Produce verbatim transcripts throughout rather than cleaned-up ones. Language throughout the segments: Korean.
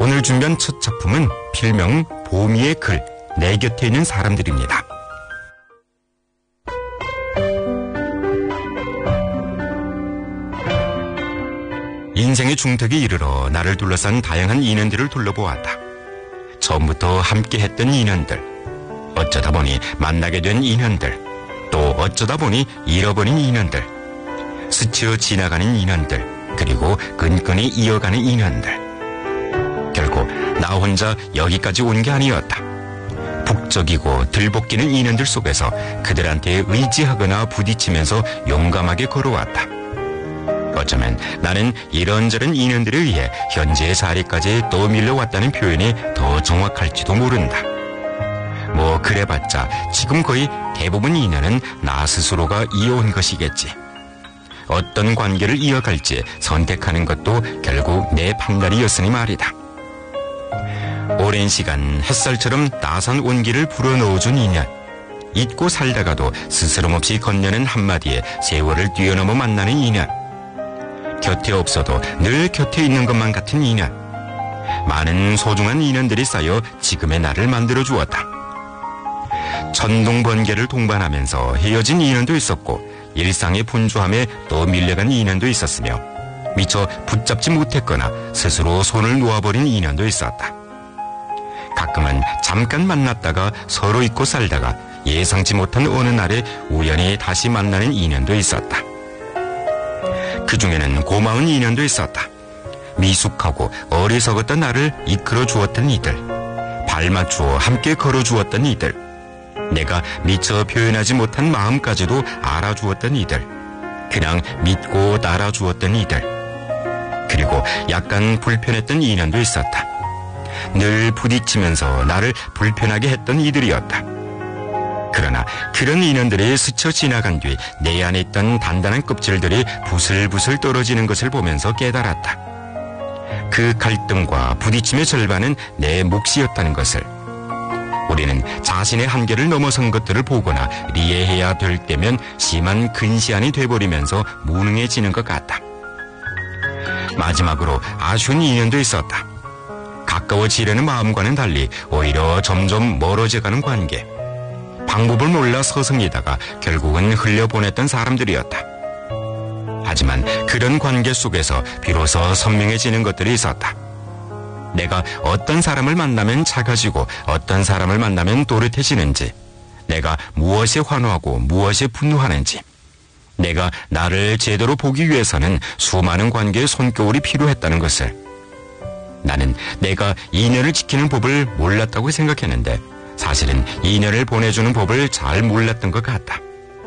오늘 준비한 첫 작품은 필명 보미의 글, 내 곁에 있는 사람들입니다. 인생의 중턱에 이르러 나를 둘러싼 다양한 인연들을 둘러보았다. 처음부터 함께했던 인연들, 어쩌다 보니 만나게 된 인연들, 또 어쩌다 보니 잃어버린 인연들, 스쳐 지나가는 인연들, 그리고 끈끈이 이어가는 인연들. 결국 나 혼자 여기까지 온 게 아니었다. 북적이고 들볶이는 인연들 속에서 그들한테 의지하거나 부딪히면서 용감하게 걸어왔다. 어쩌면 나는 이런저런 인연들에 의해 현재의 자리까지 떠밀려왔다는 표현이 더 정확할지도 모른다. 뭐 그래봤자 지금 거의 대부분 인연은 나 스스로가 이어온 것이겠지. 어떤 관계를 이어갈지 선택하는 것도 결국 내 판단이었으니 말이다. 오랜 시간 햇살처럼 따스한 온기를 불어넣어준 인연, 잊고 살다가도 스스럼없이 건네는 한마디에 세월을 뛰어넘어 만나는 인연, 곁에 없어도 늘 곁에 있는 것만 같은 인연, 많은 소중한 인연들이 쌓여 지금의 나를 만들어 주었다. 천둥번개를 동반하면서 헤어진 인연도 있었고 일상의 분주함에 또 밀려간 인연도 있었으며 미처 붙잡지 못했거나 스스로 손을 놓아버린 인연도 있었다. 가끔은 잠깐 만났다가 서로 잊고 살다가 예상치 못한 어느 날에 우연히 다시 만나는 인연도 있었다. 그 중에는 고마운 인연도 있었다. 미숙하고 어리석었던 나를 이끌어 주었던 이들, 발 맞추어 함께 걸어 주었던 이들, 내가 미처 표현하지 못한 마음까지도 알아주었던 이들, 그냥 믿고 따라주었던 이들, 그리고 약간 불편했던 인연도 있었다. 늘 부딪히면서 나를 불편하게 했던 이들이었다. 그러나 그런 인연들이 스쳐 지나간 뒤 내 안에 있던 단단한 껍질들이 부슬부슬 떨어지는 것을 보면서 깨달았다. 그 갈등과 부딪힘의 절반은 내 몫이었다는 것을. 우리는 자신의 한계를 넘어선 것들을 보거나 이해해야 될 때면 심한 근시안이 돼버리면서 무능해지는 것 같다. 마지막으로 아쉬운 인연도 있었다. 가까워지려는 마음과는 달리 오히려 점점 멀어져가는 관계. 방법을 몰라 서성이다가 결국은 흘려보냈던 사람들이었다. 하지만 그런 관계 속에서 비로소 선명해지는 것들이 있었다. 내가 어떤 사람을 만나면 작아지고 어떤 사람을 만나면 또렷해지는지, 내가 무엇에 환호하고 무엇에 분노하는지, 내가 나를 제대로 보기 위해서는 수많은 관계의 손겨울이 필요했다는 것을. 나는 내가 인연을 지키는 법을 몰랐다고 생각했는데 사실은 인연을 보내주는 법을 잘 몰랐던 것 같다.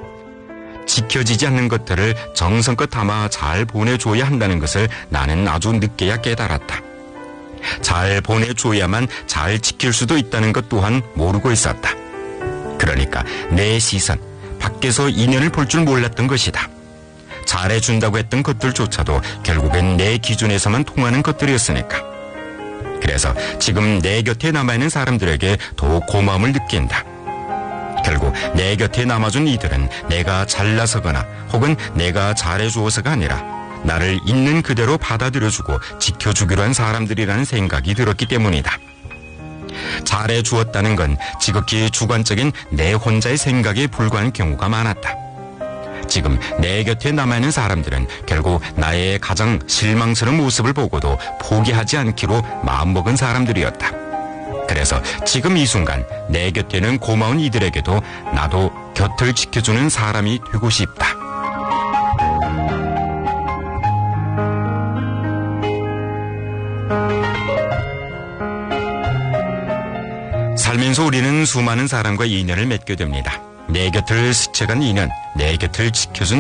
지켜지지 않는 것들을 정성껏 담아 잘 보내줘야 한다는 것을 나는 아주 늦게야 깨달았다. 잘 보내줘야만 잘 지킬 수도 있다는 것 또한 모르고 있었다. 그러니까 내 시선, 밖에서 인연을 볼 줄 몰랐던 것이다. 잘해준다고 했던 것들조차도 결국엔 내 기준에서만 통하는 것들이었으니까. 그래서 지금 내 곁에 남아있는 사람들에게 더욱 고마움을 느낀다. 결국 내 곁에 남아준 이들은 내가 잘나서거나 혹은 내가 잘해주어서가 아니라 나를 있는 그대로 받아들여주고 지켜주기로 한 사람들이라는 생각이 들었기 때문이다. 잘해주었다는 건 지극히 주관적인 내 혼자의 생각에 불과한 경우가 많았다. 지금 내 곁에 남아있는 사람들은 결국 나의 가장 실망스러운 모습을 보고도 포기하지 않기로 마음먹은 사람들이었다. 그래서 지금 이 순간 내 곁에는 고마운 이들에게도 나도 곁을 지켜주는 사람이 되고 싶다. 살면서 우리는 수많은 사람과 인연을 맺게 됩니다. 내 곁을 스쳐간 인연, 내 곁을 지켜준